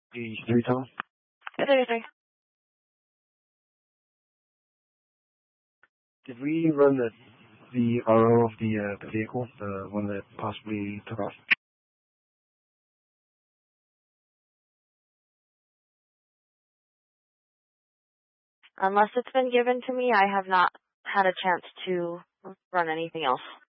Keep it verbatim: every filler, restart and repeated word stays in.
The three Tom? Yes, sir, yes, sir. Did we run the the R O of the uh, the vehicle, the one that possibly took off? Unless it's been given to me, I have not had a chance to run anything else.